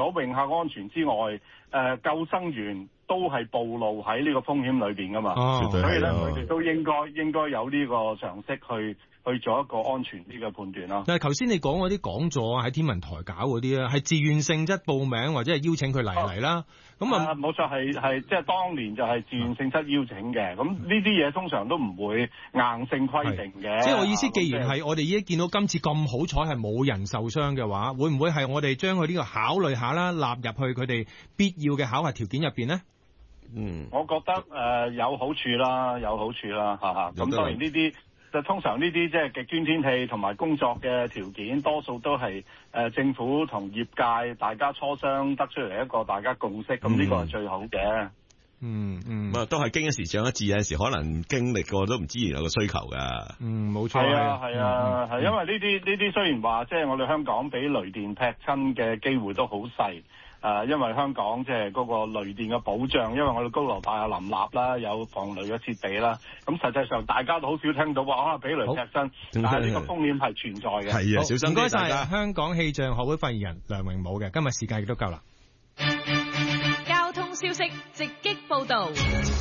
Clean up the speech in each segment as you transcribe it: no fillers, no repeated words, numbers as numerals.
咗泳客安全之外，救生員都係暴露喺呢個風險裏邊噶嘛。所以咧，佢哋都應該有呢個常識去做一個安全啲嘅判斷啦。 但係頭先你講嗰啲講座喺天文台搞嗰啲啊，係自願性質報名或者係邀請佢嚟啦。咁冇錯，係即係當年就係自願性質邀請嘅。咁呢啲嘢通常都唔會硬性規定嘅。 即係我意思，既然係我哋已經見到今次咁好彩係冇人受傷嘅話，會唔會係我哋將佢呢個考慮下啦，納入去佢哋必要嘅考核條件入邊呢？ 我覺得有好處啦，咁當然呢啲就通常呢啲即係極端天氣同埋工作嘅條件，多數都係政府同業界大家磋商得出嚟一個大家共識，咁呢個係最好嘅。 都係經一時長一智，有時可能經歷過都唔知原來個需求噶。 冇錯。 係因為呢啲雖然話即係我哋香港俾雷電劈親嘅機會都好細。因為香港即係嗰個雷電嘅保障，因為我哋高樓大廈林立啦，有防雷嘅設備啦。咁實際上大家都好少聽到話俾雷劈親，但係呢個風險係存在嘅。 係啊，小心啲。唔該晒香港氣象學會發言人梁榮武嘅，今日時間亦都夠啦。 交通消息直擊報道。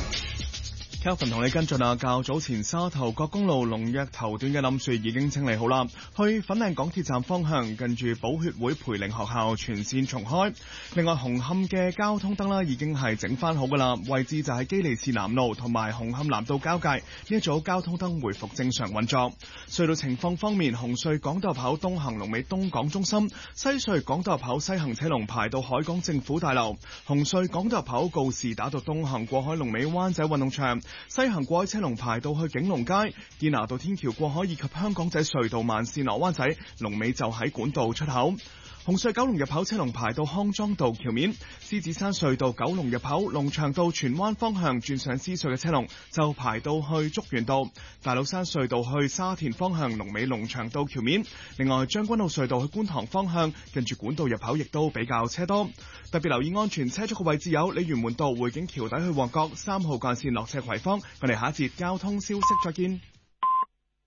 Kelvin 同你跟進啊，較早前沙頭角公路龍躍頭段嘅冧樹已經清理好啦，去粉嶺港鐵站方向近住寶血會培靈學校全線重開。另外紅磡嘅交通燈啦已經係整翻好噶啦，位置就係基利士南路同埋紅磡南道交界，呢一組交通燈回復正常運作。隧道情況方面，紅隧港島入口東行龍尾東港中心，西隧港島入口西行車龍排到海港政府大樓，紅隧港島入口告士打道東行過海龍尾灣仔運動場，西行過海車龍排到去景隆街，堅拿道天橋過海以及香港仔隧道慢線落灣仔，龍尾就喺管道出口。紅隧九龍入口車龍排到康莊道橋面，獅子山隧道九龍入口龍翔道荃灣方向轉上獅隧嘅車龍就排到去竹園道，大老山隧道去沙田方向龍尾龍翔道橋面。另外將軍澳隧道去觀塘方向近住管道入口亦都比較車多，特別留意安全車速嘅位置有鯉魚門道匯景橋底去旺角，3號幹線落斜葵芳。我哋下一節交通消息再見。